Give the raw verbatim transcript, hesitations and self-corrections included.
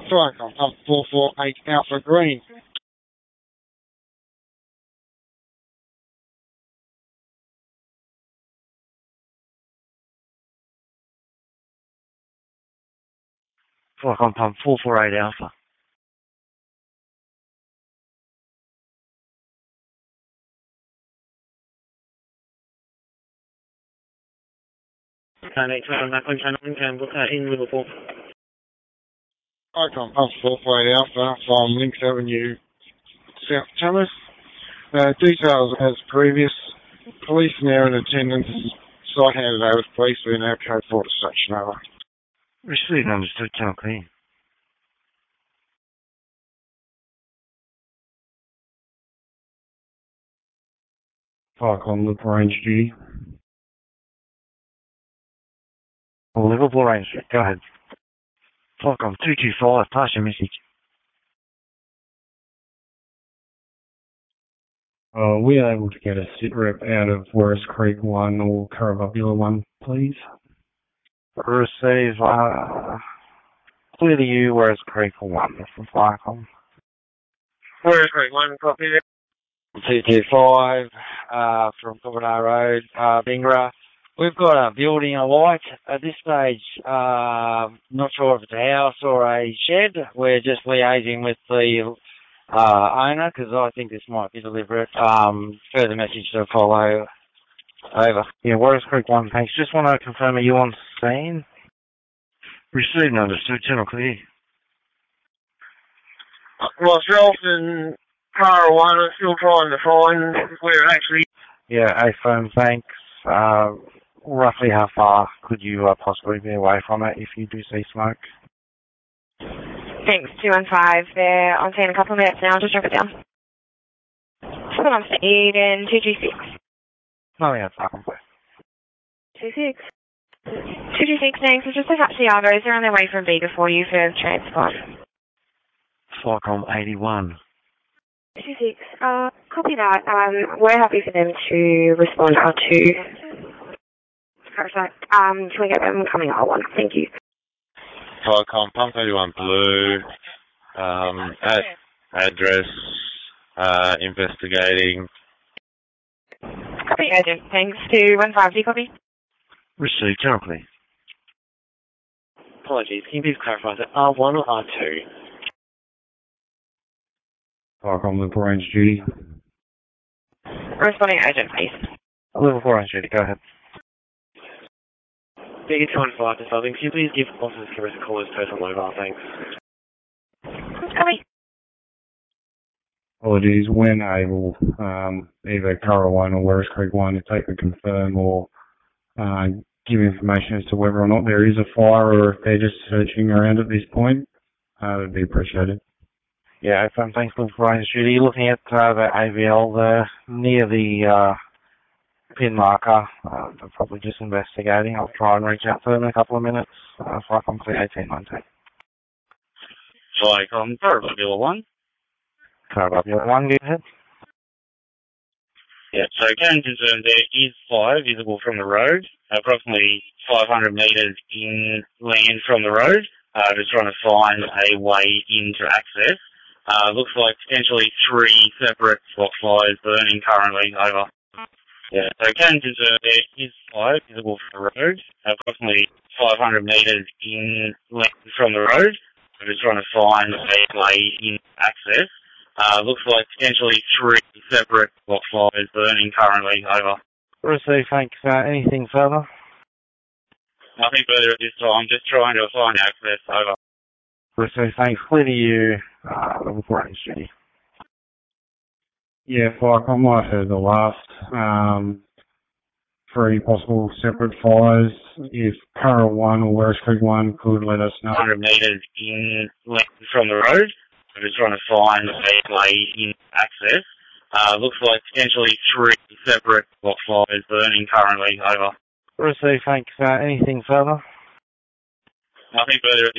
Cyclone Pump four four eight Alpha Green. Cyclone Pump four four eight Alpha. Can eight seven Macklin Channel can book that in Liverpool. Cyclone Pump four four eight Alpha from Links Avenue, South Tamworth. Uh, details as previous. Police now in attendance. Site handed over to police. We're now code four to station over. Received, understood, channel clear. Cyclone Liverpool Range duty. Liverpool Range, go ahead. Cyclone two two five, pass your message. Uh, we are able to get a sit rep out of Werris Creek one or Currabubula one, please. Receive, uh, clear to you, Werris Creek one, from Cyclone. Werris Creek one, copy there. two two five, uh, from Covenant Road, uh, Bingra. We've got a building alight. At this stage, uh, not sure if it's a house or a shed. We're just liaising with the uh, owner because I think this might be deliberate. Um, further message to follow. Over. Yeah, Werris Creek one, thanks. Just want to confirm, are you on scene? Received, understood, channel clear. Myself and Car one are still trying to find where it actually... Yeah, A firm, thanks. Uh, roughly how far could you uh, possibly be away from it if you do see smoke? Thanks, two one five. They're on scene in a couple of minutes now. Just drop it down. Put on speed and two two six. No, yeah, it's not complete. two six. two two six, thanks. It's just attached to the Argos. They're on their way from Bega for you for transport. Cyclone eighty-one. two six. Uh, copy that. Um, we're happy for them to respond to our two. Perfect. Um, can we get them coming R one? Thank you. Cyclone Pump eighty-one Blue. Um, at address, uh, investigating. Copy, agent. Thanks. two one five. Do you copy? Received, channel clear. Apologies, can you please clarify, is it R one or R two? Cyclone Liverpool Range duty. Responding agent, please. Liverpool Range duty, go ahead. Bega two one five to Southern, can you please give Officer Carissa a call as personal mobile, thanks. Copy. Apologies, when able, um, either Curra one or Werris Creek one if they could confirm or uh, give information as to whether or not there is a fire or if they're just searching around at this point, uh, would be appreciated. Yeah, from thanks for Range duty. Looking at uh, the A V L there, near the uh, pin marker. Uh, they're probably just investigating. I'll try and reach out to them in a couple of minutes. Uh, so I complete eighteen nineteen. Cyclone Currabubula one. Currabubula one, go ahead. Yeah, so can confirm there is fire visible from the road, approximately five hundred metres inland from the road. Uh, just trying to find a way in to access. Uh, looks like potentially three separate spot fires burning currently. Over. Yeah, so can confirm there is fire visible from the road, approximately five hundred metres inland from the road. I'm just trying to find a way in to access. Uh, looks like potentially three separate spot fires burning currently. Over. Receive, thanks. Uh, anything further? Nothing further at this time, just trying to find access. Over. Receive, thanks. Clear to you. Uh, Liverpool Range duty. Yeah, like I might have heard the last um, three possible separate fires. If Curra one or Werris Creek one could let us know. one hundred metres inland from the road. I'm just trying to find a way in access. Uh, looks like potentially three separate spot fires burning currently. Over. Receive, thanks. Uh, anything further? Nothing further at this